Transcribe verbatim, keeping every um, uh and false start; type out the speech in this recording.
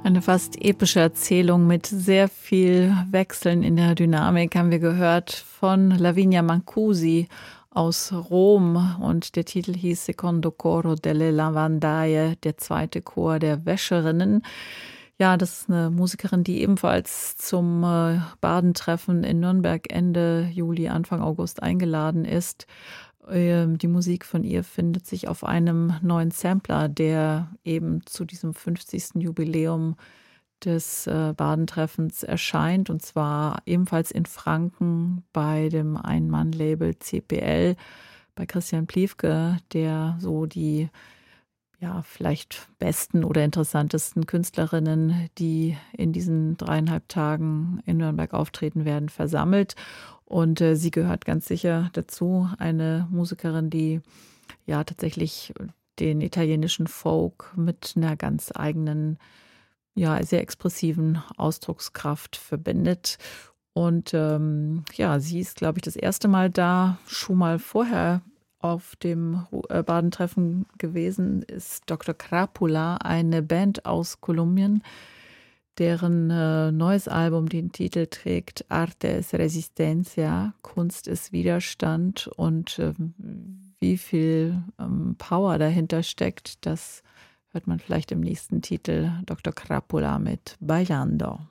Eine fast epische Erzählung mit sehr viel Wechseln in der Dynamik haben wir gehört von Lavinia Mancusi aus Rom, und der Titel hieß Secondo Coro delle Lavandaie, der zweite Chor der Wäscherinnen. Ja, das ist eine Musikerin, die ebenfalls zum äh, Badentreffen in Nürnberg Ende Juli, Anfang August eingeladen ist. Ähm, Die Musik von ihr findet sich auf einem neuen Sampler, der eben zu diesem fünfzigsten Jubiläum des äh, Badentreffens erscheint, und zwar ebenfalls in Franken bei dem Ein-Mann-Label C P L, bei Christian Pliewke, der so die ja, vielleicht besten oder interessantesten Künstlerinnen, die in diesen dreieinhalb Tagen in Nürnberg auftreten werden, versammelt. Und äh, sie gehört ganz sicher dazu, eine Musikerin, die ja tatsächlich den italienischen Folk mit einer ganz eigenen, ja, sehr expressiven Ausdruckskraft verbindet. Und ähm, ja, sie ist, glaube ich, das erste Mal da. Schon mal vorher auf dem Ru- äh, Badentreffen gewesen ist Doktor Crapula, eine Band aus Kolumbien, deren äh, neues Album den Titel trägt Arte es Resistencia, Kunst ist Widerstand. Und ähm, wie viel ähm, Power dahinter steckt, das hört man vielleicht im nächsten Titel, Doktor Crapula mit Bailando.